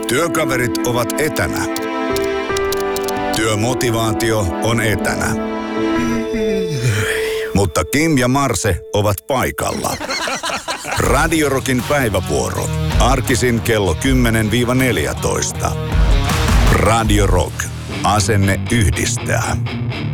Työkaverit ovat etänä. Työmotivaatio on etänä. Mutta Kim ja Marse ovat paikalla. Radio Rockin päivävuoro. Arkisin kello 10-14. Radio Rock. Asenne yhdistää.